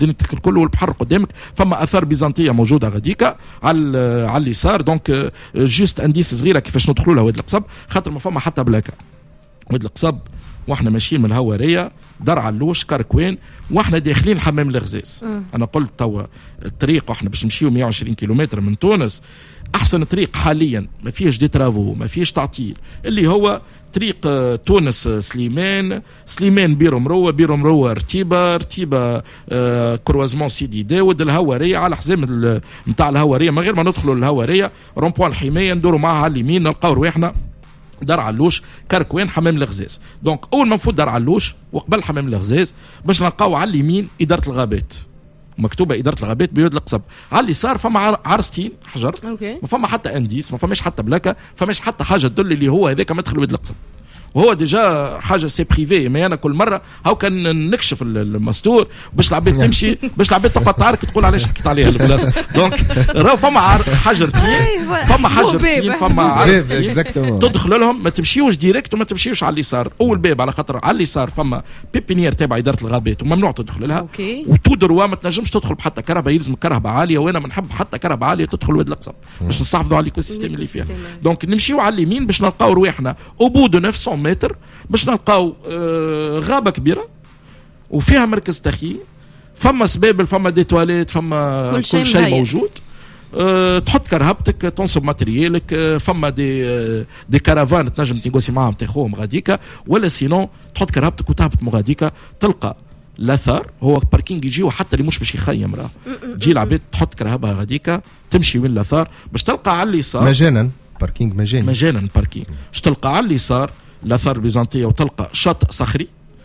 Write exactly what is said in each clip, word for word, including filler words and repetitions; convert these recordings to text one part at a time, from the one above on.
دنيتك الكل والبحر قدامك. فما اثار بيزنطيه موجوده غاديكا على على اليسار. دونك جوست انديس صغيره كيفاش ندخلوا لها واد القصب، خاطر ما فما حتى بلاكه واد القصب واحنا ماشيين من الهواريه دار علوش كركوين واحنا داخلين حمام الغزاز. انا قلت توا الطريق واحنا باش نمشيو مئة وعشرين كيلومتر من تونس، احسن طريق حاليا ما فيهش دي ترافو ما فيهش تعطيل، اللي هو طريق تونس سليمان، سليمان بيرو مروه، بيرو مروه رتيبه، رتيبه آه كروازمون سيدي داود، الهواريه على حزام نتاع الهواريه. من غير ما ندخلوا الهواريه رومبوان الحمايه ندوروا معها على اليمين نلقاو رواحنا دار علوش كركوين حمام الغزاز. دونك اول ما نفوت دار علوش وقبل حمام الغزاز باش نلقاو على اليمين اداره الغابات، مكتوبه اداره الغابات بيود القصب. على اليسار فما عرستين حجر، أوكي. ما فما حتى انديس، ما فماش حتى بلاكه، فماش حتى حاجه تدل اللي هو هذاك مدخل واد القصب. وهو ديجا حاجه سي بريفي. ما انا كل مره هاو كان نكشف المستور باش العباد تمشي، باش العباد تقعد تعارك تقول علاش حكيت عليها البلاصه. دونك راهو فما حجرتين، فما حجرتين، فما عرستين تدخل لهم، ما تمشيوش ديريكت وما تمشيوش على اليسار. اول باب على خاطر على اليسار فما بيبينيير تابع اداره الغابات وممنوع تدخل لها، وتو دروا ما تنجمش تدخل بحتى كهرباء، يلزمك كهرباء عاليه، وانا ما نحب حتى كهرباء عاليه تدخل واد القصب باش نستحفظوا على الايكو سيستيم اللي فيها. دونك نمشيو على اليمين باش نلقاو رواحنا او بو دو تسعمية متر باش نلقاو آه غابه كبيره وفيها مركز تخييم، فما سبابل، فما دي تواليت، فما كل شيء, شيء موجود. أه تحط كرهبتك، تنصب ماتريالك، أه فما دي أه دي كارافان تنجم تنقوسي معاهم تاخوهم غاديكا، ولا سينو تحط كرهبتك وتهبط مغاديكا. تلقى الاثار هو باركينج يجي وحتى اللي مش باش يخيم راه تجي العباد تحط كرهبها غاديكا تمشي وين الاثار باش تلقى على اليسار مجانا باركينج مجاني مجانا باركينج. باش تلقى على اليسار الاثار البيزنطيه وتلقى شاطئ صخري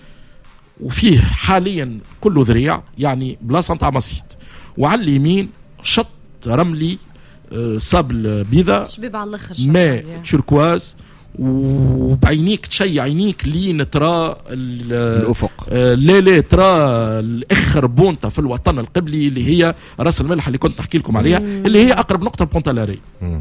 وفيه حاليا كله ذريع يعني بلاصه نتاع مسجد، وعلى اليمين شط رملي آه صابل بيضاء شباب على الاخر ماء تشيركواز، وبعينيك تشي عينيك لين ترى الافق آه لا لا ترى الاخر بونطه في الوطن القبلي اللي هي راس الملح اللي كنت نحكي لكم عليها، مم. اللي هي اقرب نقطه لبونتالاري.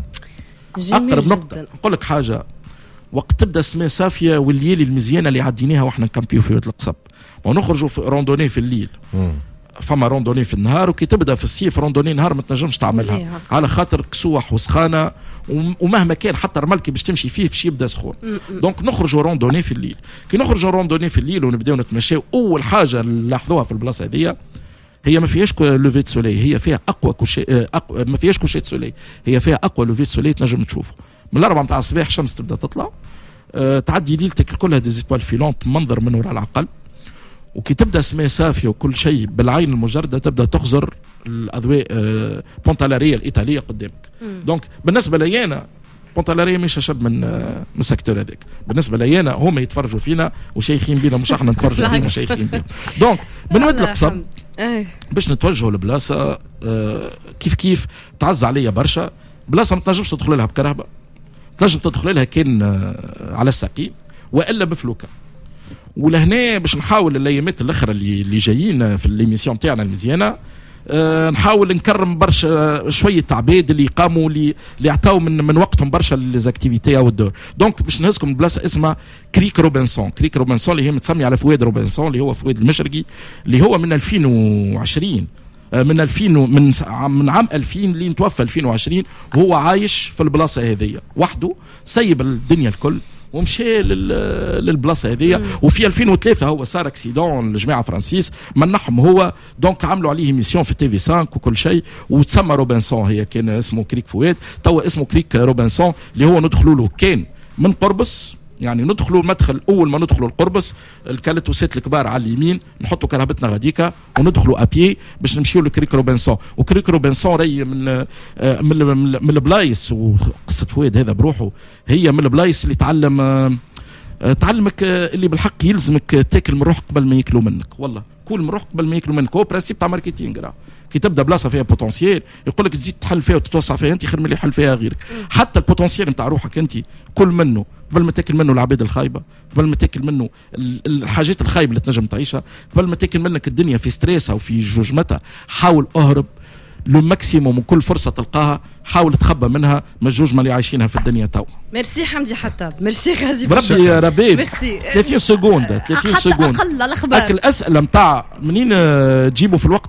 اقرب نقطه. نقول لك حاجه، وقت تبدا السماء صافيه والليالي المزيانه اللي عديناها واحنا نكامبيو في واد القصب ونخرجوا في روندوني في الليل، مم. فما روندوني في النهار، وكي تبدا في الصيف روندوني نهار ما تنجمش تعملها على خاطر كسوح وسخانه، ومهما كان حتى الرمل باش تمشي فيه باش يبدا سخون. دونك نخرجوا روندوني في الليل. كي نخرجوا روندوني في الليل ونبداو نتمشاو، اول حاجه نلاحظوها في البلاصه هذه هي ما فيهاش لوفي دو سولي، هي فيها اقوى كوشي أقوى ما فيهاش كوشي دو سولي، هي فيها اقوى لوفي دو سولي تنجم تشوفه من الأربعة متاع الصباح. الشمس تبدا تطلع، أه تعدي ليلتك كلها دي زيتوال فيلونت، منظر من وراء العقل. وكي تبدا السماء صافيه وكل شيء بالعين المجرده تبدا تخزر الاضواء أه بونتالاريه الايطاليه قدامك. دونك بالنسبه لي انا بونتالاريه مش اشد من أه من السكتور هذاك، بالنسبه لي انا هما يتفرجوا فينا وشايخين بينا، مش احنا نتفرجوا فيهم وشايخين بيهم. دونك من واد القصب باش نتوجهوا لبلاصه أه كيف كيف تعز عليا برشا، بلاصه ما تنجمش تدخل لها بكرهبه، تنجم تدخل لها كان على الساقين والا بفلوكه. ولهنا باش نحاول الايامات الاخرى اللي اللي جايين في ليميسيون تاعنا المزيانه أه نحاول نكرم برشا شويه عباد اللي قاموا اللي عطاو من من وقتهم برشا ليزاكتيفيتي او الدور. دونك باش نهزكم بلاصه اسمها كريك روبنسون. كريك روبنسون اللي هي متسميه على فؤاد روبنسون اللي هو فؤاد المشرقي، اللي هو من ألفين وعشرين من ألفين من من عام ألفين لين توفى ألفين وعشرين وهو عايش في البلاصه هذه وحده، سيب الدنيا الكل ومشى للبلاصه هذه. وفي ألفين وثلاثة هو صار اكسيدون الجماعه فرانسيس منحهم هو، دونك عملوا عليه ميسيون في تي في خمسة وكل شيء، وتسمى روبنسون. هي كان اسمه كريك فؤاد، توا اسمه كريك روبنسون، اللي هو ندخلوا له كان من قربص، يعني ندخلوا المدخل اول ما ندخلوا القربص الكاليتوسات الكبار على اليمين، نحطوا كرهبتنا غاديكا وندخلوا ابيي باش نمشيو لكريك روبنسون. وكريك روبنسون راهي من من من البلايص، وقصه فؤاد هذا بروحه هي من البلايص اللي تعلم تعلمك اللي بالحق يلزمك تاكل من روح قبل ما ياكلوا منك، والله كل من روح قبل ما ياكلوا منك. هو برانسيب تاع ماركتينغ راه كي تبدا بلاصه فيها بوتنسيال يقول لك تزيد تحل فيها وتتوسع فيها انت خير من اللي يحل فيها غيرك. حتى البوتنسيال نتاع روحك انت كل منه قبل ما تاكل منه العباد الخايبه، قبل ما تاكل منه الحاجات الخايبه اللي تنجم تعيشها، قبل ما تاكل منك الدنيا في ستريسها وفي جوجمتها. حاول اهرب لو ماكسيموم وكل فرصه تلقاها حاول تخبى منها من الجوجمه اللي عايشينها في الدنيا تو. ميرسي حمدي حتاب، ميرسي غازي بربي يا ربيب. ثلاثين سكوند ثلاثين سكوند اقل الاخبار الاسئله نتاع منين تجيبوا في الوقت